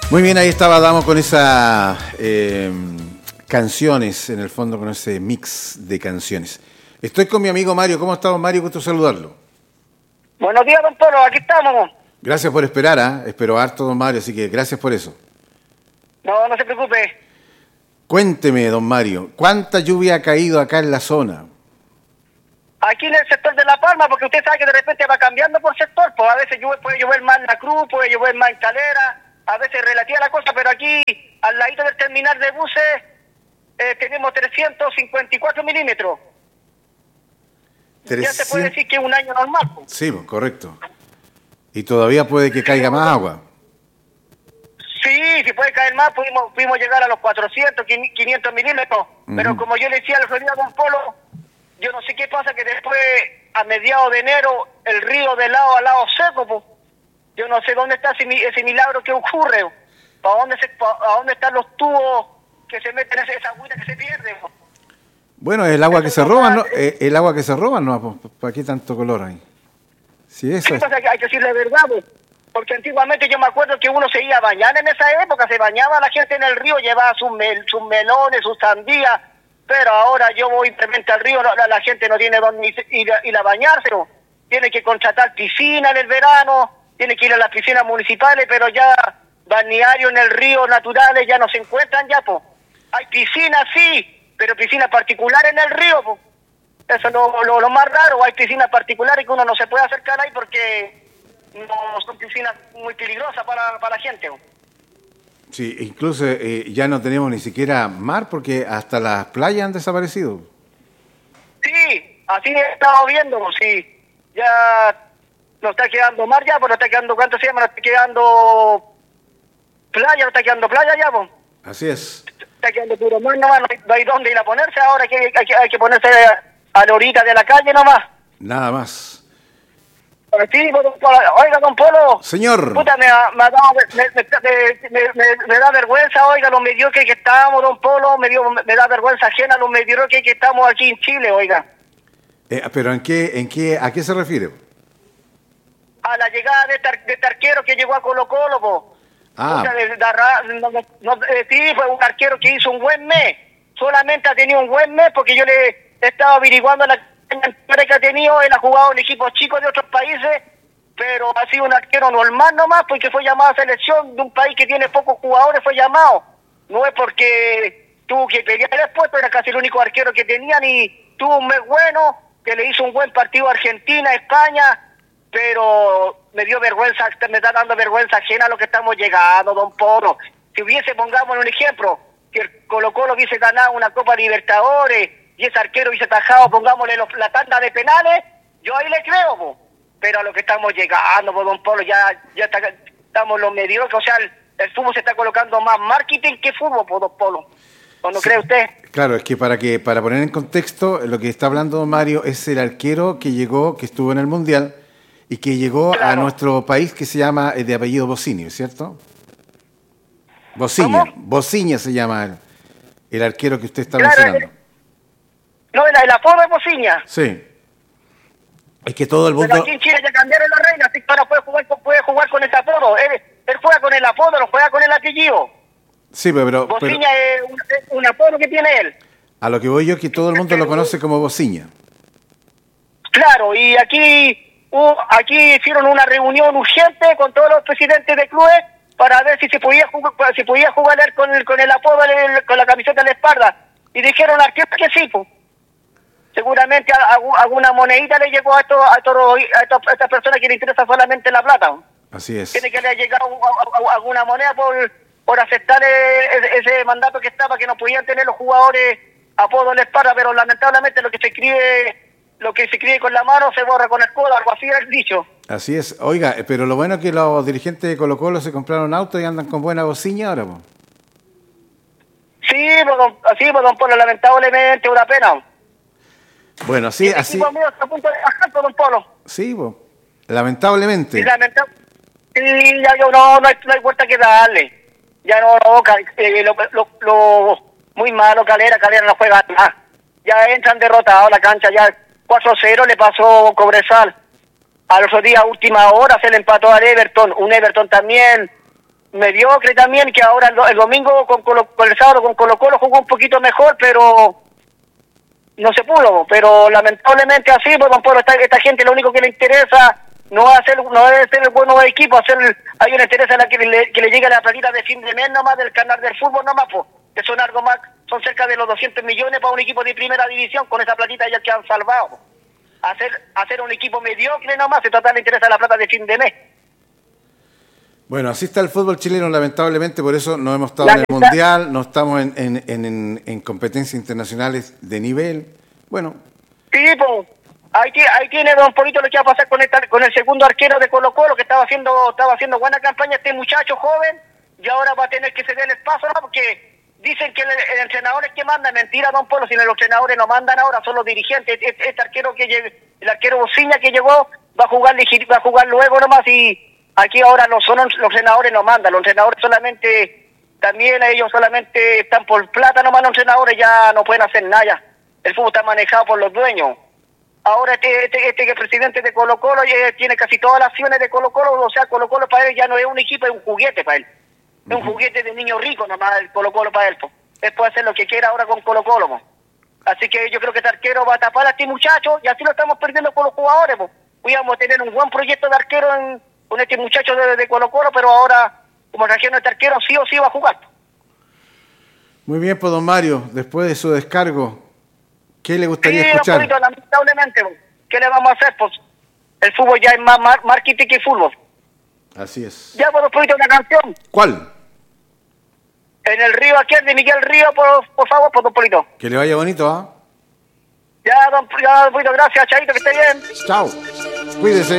Muy bien, ahí estaba Damo con esas canciones, en el fondo con ese mix de canciones. Estoy con mi amigo Mario. ¿Cómo está, don Mario? Gusto saludarlo. Buenos días, don Polo, aquí estamos. Gracias por esperar, ¿eh? Espero harto, don Mario, así que gracias por eso. No se preocupe. Cuénteme, don Mario, ¿cuánta lluvia ha caído acá en la zona? Aquí en el sector de La Palma, porque usted sabe que de repente va cambiando por sector, pues a veces puede llover más en La Cruz, puede llover más en Calera, a veces relativa la cosa, pero aquí, al ladito del terminal de buses, tenemos 354 milímetros. 300... Ya se puede decir que es un año normal. Pues. Sí, correcto. Y todavía puede que caiga más agua. Sí, si puede caer más, pudimos llegar a los 400, 500 milímetros. Pero como yo le decía al otro día, don Polo, yo no sé qué pasa, que después, a mediados de enero, el río de lado a lado seco, pues. Yo no sé dónde está ese milagro que ocurre. ¿A dónde están los tubos que se meten en esa agüita que se pierde? Po? Bueno, el agua que se roban, ¿no? El agua que se roban, ¿no? ¿Para qué tanto color hay? Si eso es... Hay que decirle la verdad, pues. Porque antiguamente yo me acuerdo que uno se iba a bañar en esa época, se bañaba la gente en el río, llevaba sus melones, sus sandías, pero ahora yo voy simplemente al río, la gente no tiene dónde ir a bañarse, ¿no? Tiene que contratar piscina en el verano, tiene que ir a las piscinas municipales, pero ya balnearios en el río naturales ya no se encuentran ya, pues. Hay piscinas, sí, pero piscinas particulares en el río, pues. Eso es lo más raro, hay piscinas particulares que uno no se puede acercar ahí porque no son piscinas muy peligrosas para la gente. ¿No? Sí, incluso ya no tenemos ni siquiera mar porque hasta las playas han desaparecido. Sí, así he estado viendo, sí. Ya no está quedando mar ya, pues no está quedando, ¿cuánto se llama? No está quedando playa, no está quedando playa ya, pues. Así es. Está quedando puro mar nomás, no hay dónde ir a ponerse ahora, hay que ponerse a la orilla de la calle nomás. Nada más. Sí, oiga, don Polo. Señor. Puta, me da vergüenza, oiga, los mediocres que estamos, don Polo, me da vergüenza ajena los mediocres que estamos aquí en Chile, oiga. ¿Pero a qué se refiere? A la llegada de este arquero que llegó a Colo-Colo, po. Ah. Sí, fue un arquero que hizo un buen mes. Solamente ha tenido un buen mes porque yo le estaba averiguando la que ha tenido. Él ha jugado en equipos chicos de otros países, pero ha sido un arquero normal nomás porque fue llamado a selección de un país que tiene pocos jugadores, fue llamado. No es porque tuvo que pelear después, pero era casi el único arquero que tenían y tuvo un mes bueno, que le hizo un buen partido a Argentina, España, pero me dio vergüenza, me está dando vergüenza ajena a lo que estamos llegando, don Polo. Si pongamos un ejemplo, que el Colo-Colo hubiese ganado una Copa Libertadores y ese arquero hubiese tajado, pongámosle la tanda de penales, yo ahí le creo, po. Pero a lo que estamos llegando, po, don Polo, ya estamos los mediocres, o sea, el fútbol se está colocando más marketing que fútbol, po, don Polo. ¿O no cree usted? Claro, es que para poner en contexto, lo que está hablando don Mario es el arquero que estuvo en el Mundial y que llegó a nuestro país, que se llama de apellido Bocinio, ¿cierto? Bociña se llama el arquero que usted está mencionando. No, el apodo es Bociña. Sí. Es que todo el mundo... Pero aquí en Chile ya cambiaron la reina, así que ahora puede jugar con ese apodo. Él juega con el apodo, no juega con el apellido. Sí, pero Bociña es un apodo que tiene él. A lo que voy yo es que todo el mundo lo conoce como Bociña. Claro, y aquí hicieron una reunión urgente con todos los presidentes de clubes para ver si se podía jugar él con el apodo, con la camiseta en la espalda. Y dijeron al arquero que sí, pues. Seguramente alguna monedita le llegó a estas personas que le interesa solamente la plata. Así es. Tiene que le haya llegado alguna moneda por aceptar ese mandato que estaba, que no podían tener los jugadores apodo en la espalda, pero lamentablemente lo que se escribe con la mano se borra con el codo, algo así era el dicho. Así es. Oiga, pero lo bueno es que los dirigentes de Colo-Colo se compraron autos y andan con buena bociña ahora, pues. Sí, pues, don Polo, lamentablemente una pena. Bueno, sí, el así... equipo mío está a punto de bajar, don Polo. Sí, pues, lamentablemente. Sí, ya no hay vuelta que darle. Ya muy malo, Calera no juega nada. Ya entran derrotados a la cancha, ya 4-0 le pasó Cobresal. Al otro día, a última hora, se le empató al Everton. Un Everton también mediocre también, que ahora el domingo con el sábado con Colo-Colo jugó un poquito mejor, pero no se pudo. Pero lamentablemente así, pues, don Polo, esta gente lo único que le interesa no es ser el buen nuevo equipo, hay una interesa en la que le llegue la platita de fin de mes nomás del canal del fútbol nomás, pues, que son algo más, son cerca de los 200 millones para un equipo de primera división, con esa platita ya que han salvado. Hacer un equipo mediocre nomás, se trata de interesa la plata de fin de mes. Bueno, así está el fútbol chileno, lamentablemente, por eso no hemos estado en el Mundial, no estamos en competencias internacionales de nivel. Bueno. Sí, pues, ahí tiene don Polito lo que va a pasar con el segundo arquero de Colo-Colo, que estaba haciendo buena campaña este muchacho joven, y ahora va a tener que ceder el paso, ¿no? Porque dicen que el entrenador es que manda. Mentira, don Polo, si los entrenadores no mandan ahora, son los dirigentes. Este arquero el arquero Bociña que llegó, va a jugar luego nomás, y aquí ahora los entrenadores no mandan, los entrenadores solamente, también ellos solamente están por plata nomás, los entrenadores ya no pueden hacer nada. El fútbol está manejado por los dueños. Ahora este que es presidente de Colo-Colo tiene casi todas las acciones de Colo-Colo, o sea, Colo-Colo para él ya no es un equipo, es un juguete para él. Es un juguete de niño rico nomás el Colo-Colo para él. Él puede hacer lo que quiera ahora con Colo-Colo. Así que yo creo que este arquero va a tapar a este muchacho, y así lo estamos perdiendo con los jugadores. Íbamos a tener un buen proyecto de arquero con este muchacho de Colo-Colo, pero ahora, como trajeron este arquero, sí o sí va a jugar. Muy bien, pues don Mario, después de su descargo, ¿qué le gustaría escuchar? Don Polito, lamentablemente, ¿qué le vamos a hacer? Pues el fútbol ya es más marketing que fútbol. Así es. Ya, pues, don Polito, una canción. ¿Cuál? En el río aquí, de Miguel Río, por favor, pues, don Polito. Que le vaya bonito, ¿ah? Ya, don Polito, gracias, Chaito, que esté bien. Chao. Cuídese.